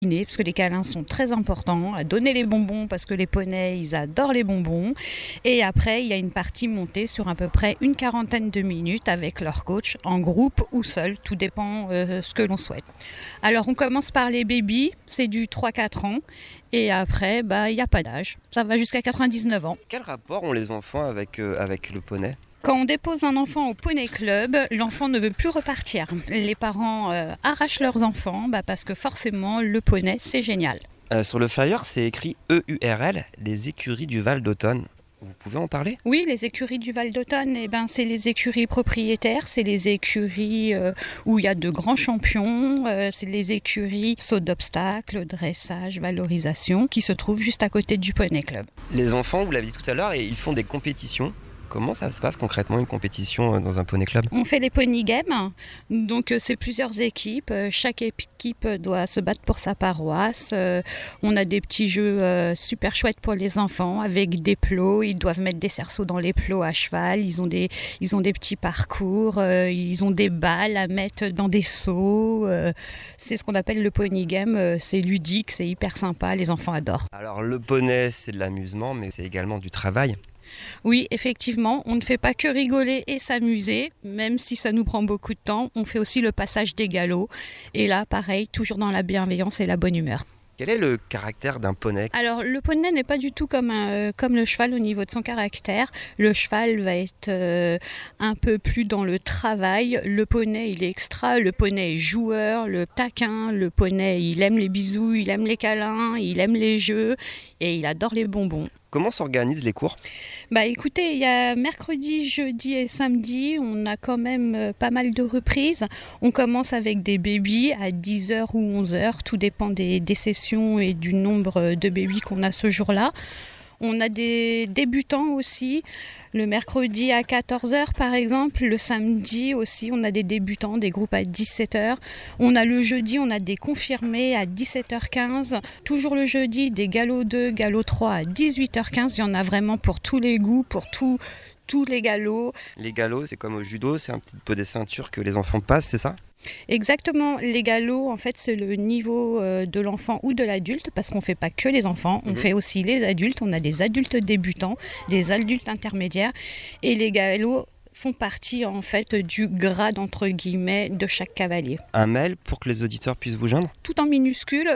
Parce que les câlins sont très importants, à donner les bonbons parce que les poneys ils adorent les bonbons, et après il y a une partie montée sur à peu près une quarantaine de minutes avec leur coach en groupe ou seul, tout dépend ce que l'on souhaite. Alors on commence par les bébés, c'est du 3-4 ans, et après il n'y a pas d'âge, ça va jusqu'à 99 ans. Quel rapport ont les enfants avec le poney ? Quand on dépose un enfant au Poney Club, l'enfant ne veut plus repartir. Les parents arrachent leurs enfants parce que forcément le poney c'est génial. Sur le flyer c'est écrit EURL, les écuries du Val d'Automne. Vous pouvez en parler ? Oui, les écuries du Val d'Automne, c'est les écuries propriétaires, c'est les écuries où il y a de grands champions, c'est les écuries saut d'obstacles, dressage, valorisation, qui se trouvent juste à côté du Poney Club. Les enfants, vous l'avez dit tout à l'heure, ils font des compétitions. Comment ça se passe concrètement une compétition dans un poney club ? On fait les pony games, donc c'est plusieurs équipes. Chaque équipe doit se battre pour sa paroisse. On a des petits jeux super chouettes pour les enfants avec des plots. Ils doivent mettre des cerceaux dans les plots à cheval. Ils ont des petits parcours. Ils ont des balles à mettre dans des seaux. C'est ce qu'on appelle le pony game. C'est ludique, c'est hyper sympa. Les enfants adorent. Alors le poney, c'est de l'amusement, mais c'est également du travail. Oui, effectivement, on ne fait pas que rigoler et s'amuser, même si ça nous prend beaucoup de temps. On fait aussi le passage des galops. Et là, pareil, toujours dans la bienveillance et la bonne humeur. Quel est le caractère d'un poney ? Alors, le poney n'est pas du tout comme le cheval au niveau de son caractère. Le cheval va être un peu plus dans le travail. Le poney, il est extra. Le poney est joueur, le taquin. Le poney, il aime les bisous, il aime les câlins, il aime les jeux et il adore les bonbons. Comment s'organisent les cours ? Écoutez, il y a mercredi, jeudi et samedi, on a quand même pas mal de reprises. On commence avec des bébés à 10h ou 11h, tout dépend des sessions et du nombre de bébés qu'on a ce jour-là. On a des débutants aussi, le mercredi à 14h par exemple, le samedi aussi on a des débutants, des groupes à 17h. On a le jeudi, on a des confirmés à 17h15. Toujours le jeudi, des galops 2, galops 3 à 18h15. Il y en a vraiment pour tous les goûts, pour tous les galops. Les galops, c'est comme au judo, c'est un petit peu des ceintures que les enfants passent, c'est ça ? Exactement, les galops en fait c'est le niveau de l'enfant ou de l'adulte parce qu'on ne fait pas que les enfants, on fait aussi les adultes, on a des adultes débutants, des adultes intermédiaires et les galops font partie en fait du grade entre guillemets de chaque cavalier. Un mail pour que les auditeurs puissent vous joindre ? Tout en minuscule,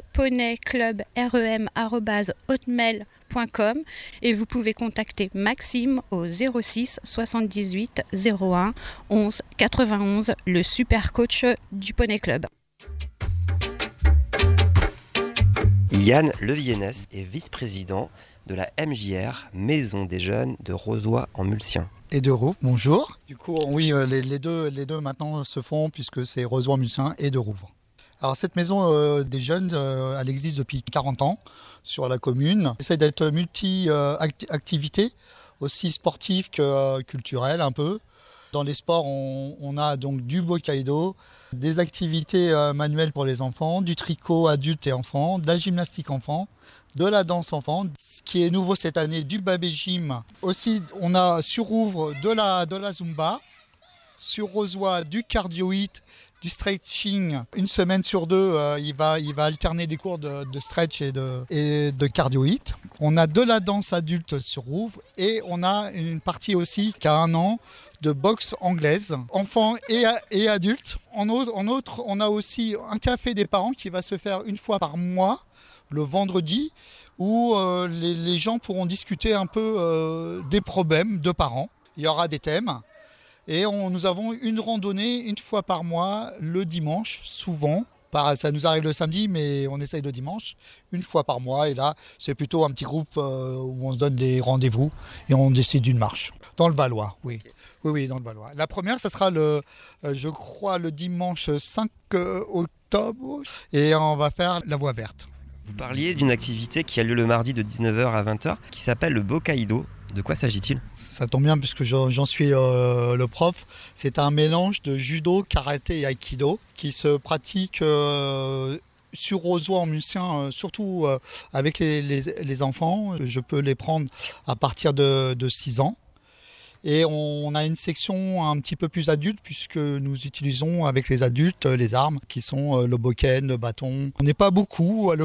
poneyclubrem@hotmail.com et vous pouvez contacter Maxime au 06 78 01 11 91, le super coach du Poney Club. Yann Levienès est vice-président de la MJR, Maison des Jeunes de Rozoy en Mulsien. Et de Rouvres, bonjour. Du coup, oui, les deux maintenant se font puisque c'est Rozoy en Mulsien et de Rouvres. Alors cette maison des jeunes, elle existe depuis 40 ans sur la commune. Elle essaie d'être multi-activité, aussi sportive que culturelle un peu. Dans les sports, on a donc du Bokaido, des activités manuelles pour les enfants, du tricot adultes et enfants, de la gymnastique enfant, de la danse enfant. Ce qui est nouveau cette année, du babé gym. Aussi, on a sur Rouvres de la Zumba, sur Rozoy du cardio hit, du stretching. Une semaine sur deux, il va alterner des cours de stretch et de cardio hit. On a de la danse adulte sur Rouvres et on a une partie aussi qui a 1 an de boxe anglaise, enfants et adultes. En outre, on a aussi un café des parents qui va se faire 1 fois par mois, le vendredi, où les gens pourront discuter un peu des problèmes de parents. Il y aura des thèmes. Et nous avons une randonnée 1 fois par mois, le dimanche, souvent. Ça nous arrive le samedi, mais on essaye le dimanche, 1 fois par mois. Et là, c'est plutôt un petit groupe où on se donne des rendez-vous et on décide d'une marche. Dans le Valois, oui. Oui, dans le Valois. La première, ça sera je crois, le dimanche 5 octobre. Et on va faire la voie verte. Vous parliez d'une activité qui a lieu le mardi de 19h à 20h, qui s'appelle le Bokaido. De quoi s'agit-il ? Ça tombe bien puisque j'en suis le prof. C'est un mélange de judo, karaté et aikido qui se pratique sur Rozoy en Mulsien, surtout avec les enfants. Je peux les prendre à partir de 6 ans. Et on a une section un petit peu plus adulte puisque nous utilisons avec les adultes les armes qui sont le bokken, le bâton. On n'est pas beaucoup à